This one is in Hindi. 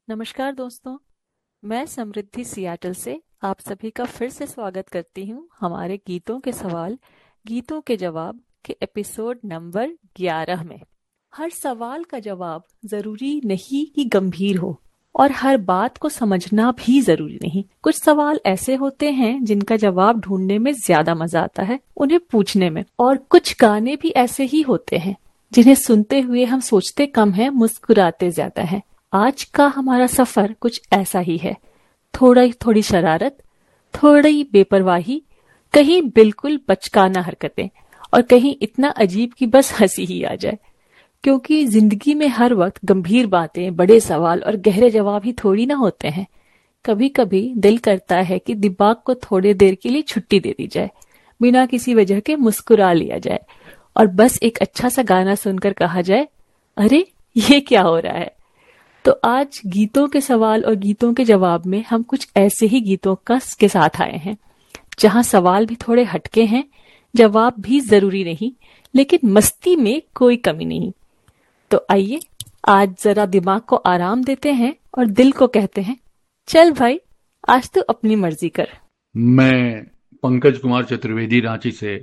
नमस्कार दोस्तों। मैं समृद्धि सियाटल से आप सभी का फिर से स्वागत करती हूँ हमारे गीतों के सवाल गीतों के जवाब के एपिसोड नंबर 11 में। हर सवाल का जवाब जरूरी नहीं कि गंभीर हो, और हर बात को समझना भी जरूरी नहीं। कुछ सवाल ऐसे होते हैं जिनका जवाब ढूंढने में ज्यादा मजा आता है उन्हें पूछने में, और कुछ गाने भी ऐसे ही होते हैं जिन्हें सुनते हुए हम सोचते कम है, मुस्कुराते ज्यादा है। आज का हमारा सफर कुछ ऐसा ही है। थोड़ा थोड़ी शरारत, थोड़ी बेपरवाही, कहीं बिल्कुल बचकाना हरकतें, और कहीं इतना अजीब कि बस हंसी ही आ जाए। क्योंकि जिंदगी में हर वक्त गंभीर बातें, बड़े सवाल और गहरे जवाब ही थोड़ी ना होते हैं। कभी कभी दिल करता है कि दिमाग को थोड़ी देर के लिए छुट्टी दे दी जाए, बिना किसी वजह के मुस्कुरा लिया जाए, और बस एक अच्छा सा गाना सुनकर कहा जाए, अरे ये क्या हो रहा है। तो आज गीतों के सवाल और गीतों के जवाब में हम कुछ ऐसे ही गीतों का के साथ आए हैं, जहां सवाल भी थोड़े हटके हैं, जवाब भी जरूरी नहीं, लेकिन मस्ती में कोई कमी नहीं। तो आइए आज जरा दिमाग को आराम देते हैं और दिल को कहते हैं, चल भाई, आज तू अपनी मर्जी कर। मैं पंकज कुमार चतुर्वेदी, रांची से